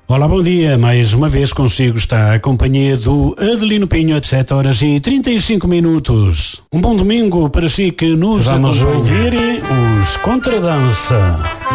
Olá, bom dia. Mais uma vez consigo está a companhia do Adelino Pinho, às 7h35. Um bom domingo para si que nos Vamos acompanha. ouvir os Contradança.